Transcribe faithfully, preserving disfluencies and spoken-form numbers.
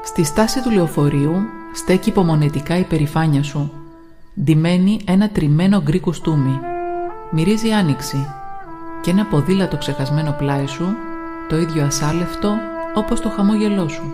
Στη στάση του λεωφορείου στέκει υπομονετικά η περηφάνεια σου. Ντυμένη ένα τριμμένο γκρι κουστούμι. Μυρίζει άνοιξη και ένα ποδήλατο ξεχασμένο πλάι σου, το ίδιο ασάλευτο όπως το χαμόγελό σου.